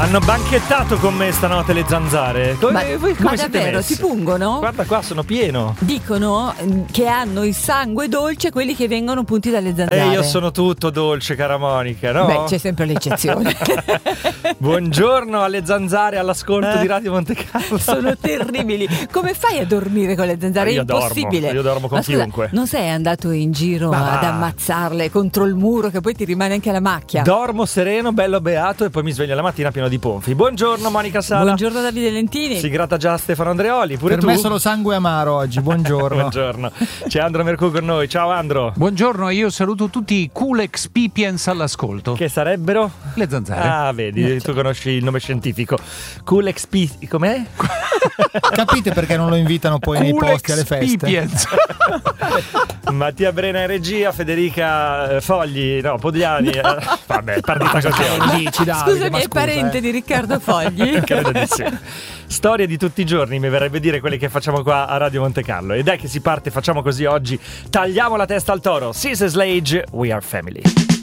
Hanno banchettato con me stanotte le zanzare. Ma come siete davvero messi? ti pungono? Guarda qua, sono pieno. Dicono che hanno il sangue dolce quelli che vengono punti dalle zanzare. E io sono tutto dolce, cara Monica, no? Beh, c'è sempre l'eccezione. Buongiorno alle zanzare all'ascolto di Radio Monte Carlo. Sono terribili. Come fai a dormire con le zanzare? È Io impossibile. Io dormo con Ma scusa, chiunque. non sei andato in giro ad ammazzarle contro il muro che poi ti rimane anche la macchia? Dormo sereno, bello beato e poi mi sveglio la mattina pieno di ponfi. Buongiorno Monica Sala. Buongiorno Davide Lentini. Si gratta già Stefano Andreoli. Pure Per tu? me solo sangue amaro oggi, buongiorno. Buongiorno. C'è Andro Mercù con noi. Ciao Andro. Buongiorno, io saluto tutti i cool expipiens all'ascolto. Che sarebbero? Le zanzare. Ah, vedi, tu conosci il nome scientifico. Cool com'è? Capite perché non lo invitano poi nei Cool posti alle feste? expipiens. Mattia Brena in regia, Federica Fogli, no, Podiani. Vabbè, partita così oggi. Dici, Davide, Scusami, ma è scusa, parente di Riccardo Fogli? Credo di sì. Storie di tutti i giorni, mi verrebbe dire quelle che facciamo qua a Radio Monte Carlo. E dai che si parte, facciamo così oggi. Tagliamo la testa al toro. Sis's Slade, We Are Family.